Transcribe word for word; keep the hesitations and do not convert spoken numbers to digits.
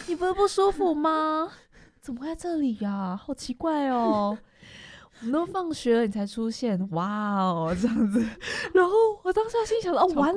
你不是不舒服吗？怎么会在这里呀、啊？好奇怪哦。我们都放学了你才出现，哇哦，这样子。然后我当时心想哦，完